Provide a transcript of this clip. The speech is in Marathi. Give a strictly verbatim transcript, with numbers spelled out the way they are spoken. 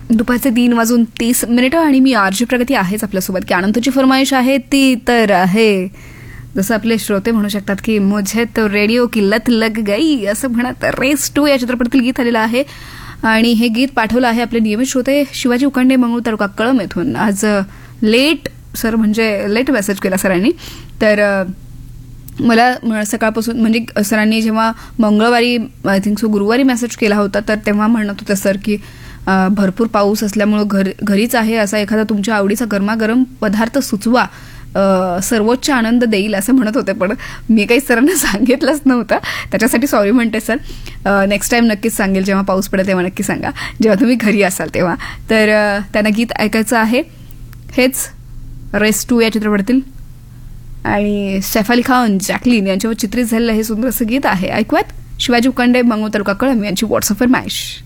दुपारचे तीन वाजून तीस मिनिटं आणि मी आरजी प्रगती आहेच आपल्यासोबत. की आनंदची फरमाईश आहे ती तर आहे, जसं आपले श्रोते म्हणू शकतात की मुझे तो रेडिओ की लत लग गई असं म्हणत रेस टू या चित्रपटातील गीत आलेलं आहे. आणि हे गीत पाठवलं आहे आपले नियमित श्रोते शिवाजी उकांडे, मंगळूर तालुका कळम येथून. आज लेट सर म्हणजे लेट मेसेज केला सरांनी. तर मला सकाळपासून म्हणजे सरांनी जेव्हा मंगळवारी आय थिंक सो गुरुवारी मेसेज केला होता तर तेव्हा म्हणत होते सर की भरपूर पाऊस असल्यामुळं घर घरीच आहे, असा एखादा तुमच्या आवडीचा गरमागरम पदार्थ सुचवा, सर्वोच्च आनंद देईल असं म्हणत होते. पण मी काही सरांना सांगितलंच नव्हतं, त्याच्यासाठी सॉरी म्हणते सर. नेक्स्ट टाइम नक्कीच सांगेल, जेव्हा पाऊस पडेल तेव्हा नक्की सांगा, जेव्हा तुम्ही घरी असाल तेव्हा. तर त्यांना गीत ऐकायचं आहे हेच रेस टू या चित्रपटातील आणि सैफ अली खान जॅकलीन यांच्यावर चित्रित झालेलं हे सुंदर असं गीत आहे. ऐकूयात. शिवाजी उकांडे, मंगळूर तालुका कळम यांची व्हॉट्सअप फरमाईश.